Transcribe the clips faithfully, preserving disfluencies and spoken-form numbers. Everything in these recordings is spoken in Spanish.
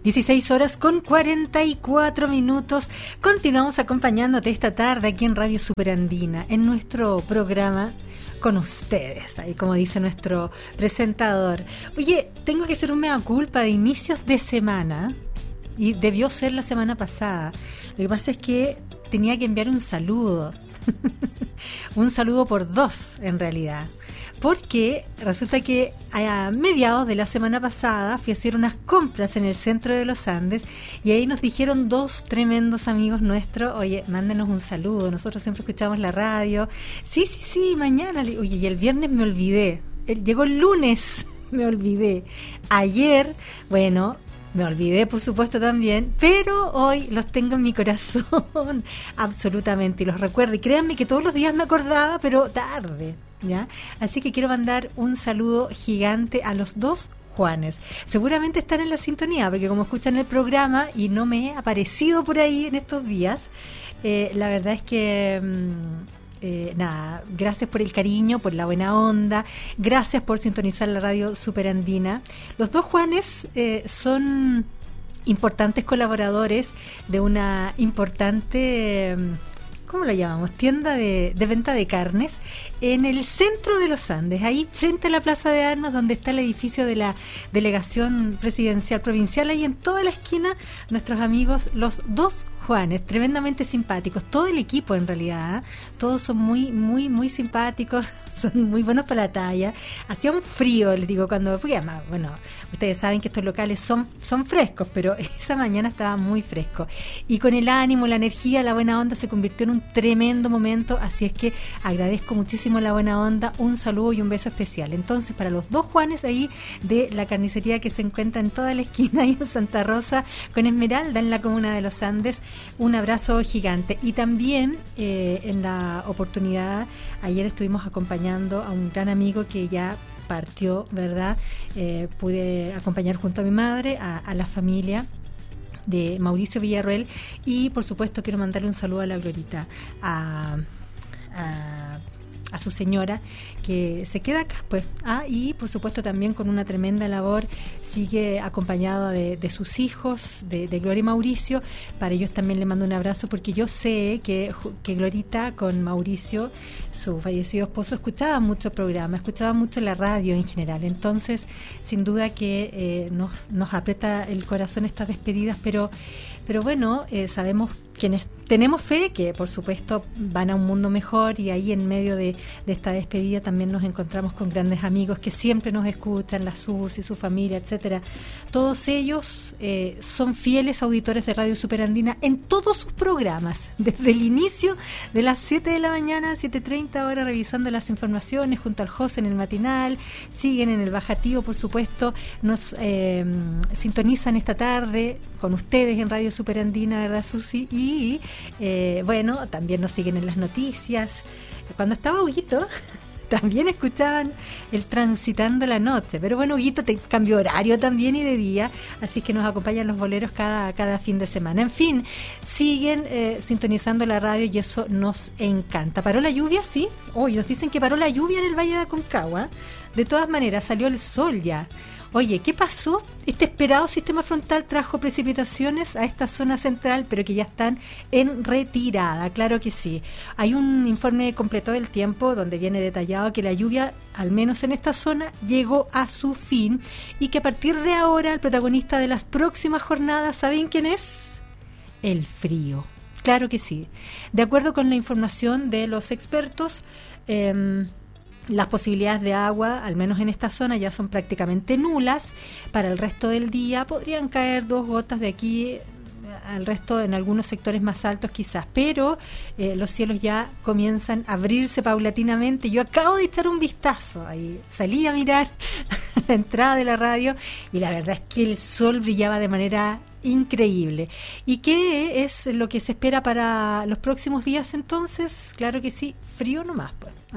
dieciséis horas con cuarenta y cuatro minutos. Continuamos acompañándote esta tarde aquí en Radio Superandina, en nuestro programa con ustedes, ahí como dice nuestro presentador. Oye, tengo que hacer un mea culpa de inicios de semana, y debió ser la semana pasada. Lo que pasa es que tenía que enviar un saludo, un saludo por dos en realidad. Porque resulta que a mediados de la semana pasada fui a hacer unas compras en el centro de los Andes y ahí nos dijeron dos tremendos amigos nuestros, oye, mándenos un saludo, nosotros siempre escuchamos la radio. Sí, sí, sí, mañana. Oye, y el viernes me olvidé, llegó el lunes, me olvidé. Ayer, bueno, me olvidé por supuesto también, pero hoy los tengo en mi corazón, absolutamente, y los recuerdo. Y créanme que todos los días me acordaba, pero tarde. ¿Ya? Así que quiero mandar un saludo gigante a los dos Juanes. Seguramente están en la sintonía, porque como escuchan el programa y no me he aparecido por ahí en estos días, eh, la verdad es que mmm, eh, nada, gracias por el cariño, por la buena onda, gracias por sintonizar la radio Superandina. Los dos Juanes eh, son importantes colaboradores de una importante... Eh, ¿cómo lo llamamos? Tienda de, de venta de carnes en el centro de los Andes, ahí frente a la Plaza de Armas, donde está el edificio de la Delegación Presidencial Provincial. Ahí en toda la esquina, nuestros amigos, los dos Juanes, tremendamente simpáticos, todo el equipo en realidad, ¿eh? Todos son muy, muy, muy simpáticos, son muy buenos para la talla. Hacía un frío, les digo, cuando fui, además, bueno, ustedes saben que estos locales son, son frescos, pero esa mañana estaba muy fresco. Y con el ánimo, la energía, la buena onda se convirtió en un tremendo momento, así es que agradezco muchísimo la buena onda, un saludo y un beso especial. Entonces, para los dos Juanes ahí de la carnicería que se encuentra en toda la esquina ahí en Santa Rosa, con Esmeralda, en la comuna de los Andes, un abrazo gigante. Y también eh, en la oportunidad, ayer estuvimos acompañando a un gran amigo que ya partió, ¿verdad? Eh, pude acompañar junto a mi madre, a, a la familia de Mauricio Villarroel, y por supuesto quiero mandarle un saludo a la Glorita, a, a, a su señora que se queda acá, pues, ah, y por supuesto también con una tremenda labor, sigue acompañado de, de sus hijos, de, de Gloria y Mauricio. Para ellos también le mando un abrazo, porque yo sé que, que Glorita con Mauricio, su fallecido esposo, escuchaba mucho programa, escuchaba mucho la radio en general. Entonces, sin duda que eh, nos, nos aprieta el corazón estas despedidas, pero, pero bueno, eh, sabemos quienes tenemos fe que por supuesto van a un mundo mejor, y ahí en medio de, de esta despedida también nos encontramos con grandes amigos que siempre nos escuchan, la Susi, su familia, etcétera. Todos ellos eh, son fieles auditores de Radio Superandina en todos sus programas, desde el inicio de las siete de la mañana, siete treinta horas, revisando las informaciones junto al José en el matinal, siguen en el bajativo, por supuesto, nos eh, sintonizan esta tarde con ustedes en Radio Superandina, ¿verdad, Susi? Y eh, bueno, también nos siguen en las noticias. Cuando estaba Huguito, también escuchaban el Transitando la Noche, pero bueno, Huguito te cambió horario también y de día, así que nos acompañan los boleros cada, cada fin de semana. En fin, siguen eh, sintonizando la radio y eso nos encanta. ¿Paró la lluvia? Sí. Hoy nos dicen que paró la lluvia en el Valle de Aconcagua. De todas maneras, salió el sol ya. Oye, ¿qué pasó? Este esperado sistema frontal trajo precipitaciones a esta zona central, pero que ya están en retirada, claro que sí. Hay un informe completo del tiempo donde viene detallado que la lluvia, al menos en esta zona, llegó a su fin, y que a partir de ahora el protagonista de las próximas jornadas, ¿saben quién es? El frío. Claro que sí. De acuerdo con la información de los expertos, eh, las posibilidades de agua, al menos en esta zona, ya son prácticamente nulas. Para el resto del día podrían caer dos gotas de aquí al resto, en algunos sectores más altos quizás, pero eh, los cielos ya comienzan a abrirse paulatinamente. Yo acabo de echar un vistazo, ahí salí a mirar la entrada de la radio y la verdad es que el sol brillaba de manera increíble. ¿Y qué es lo que se espera para los próximos días entonces? Claro que sí, frío nomás, pues, ¿ah?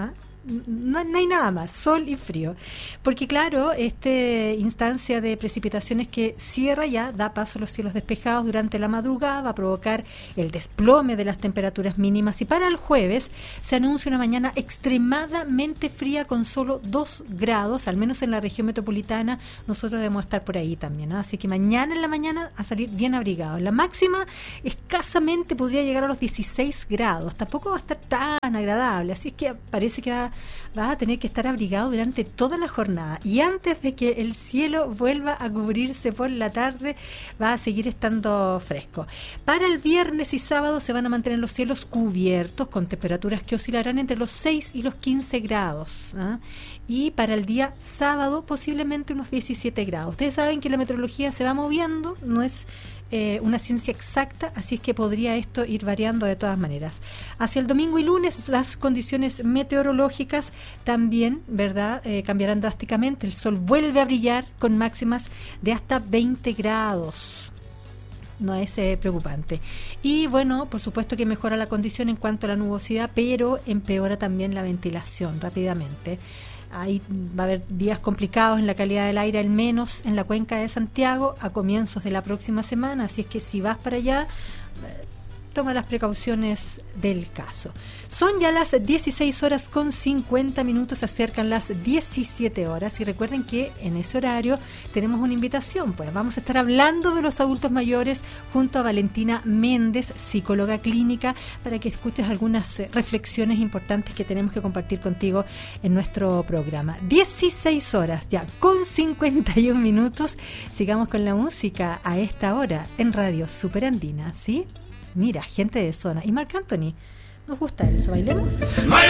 no, no hay nada más, sol y frío. Porque claro, esta instancia de precipitaciones que cierra ya da paso a los cielos despejados durante la madrugada, va a provocar el desplome de las temperaturas mínimas y para el jueves se anuncia una mañana extremadamente fría con solo dos grados, al menos en la región metropolitana. Nosotros debemos estar por ahí también, ¿no? Así que mañana en la mañana a salir bien abrigados. La máxima escasamente podría llegar a los dieciséis grados, tampoco va a estar tan agradable, así es que parece que va, va a tener que estar abrigado durante toda la jornada y antes de que el cielo vuelva a cubrirse por la tarde va a seguir estando fresco. Para el viernes y sábado se van a mantener los cielos cubiertos con temperaturas que oscilarán entre los seis y los quince grados, ¿eh? Y para el día sábado posiblemente unos diecisiete grados. Ustedes saben que la meteorología se va moviendo, no es Eh, una ciencia exacta, así es que podría esto ir variando de todas maneras. Hacia el domingo y lunes las condiciones meteorológicas también, ¿verdad?, eh, cambiarán drásticamente. El sol vuelve a brillar con máximas de hasta veinte grados. No es eh, preocupante. Y bueno, por supuesto que mejora la condición en cuanto a la nubosidad, pero empeora también la ventilación rápidamente. Ahí va a haber días complicados en la calidad del aire, al menos en la cuenca de Santiago, a comienzos de la próxima semana. Así es que si vas para allá, eh, toma las precauciones del caso. Son ya las dieciséis horas con cincuenta minutos, se acercan las diecisiete horas y recuerden que en ese horario tenemos una invitación, pues vamos a estar hablando de los adultos mayores junto a Valentina Méndez, psicóloga clínica, para que escuches algunas reflexiones importantes que tenemos que compartir contigo en nuestro programa. dieciséis horas ya con cincuenta y un minutos, sigamos con la música a esta hora en Radio Superandina, ¿sí? Mira, gente de zona y Marc Anthony. Nos gusta eso, ¿bailemos?